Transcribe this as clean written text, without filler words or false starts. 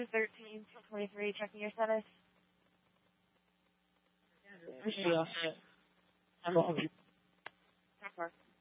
213-223, checking your status. Appreciate it. I'm over. Talk more.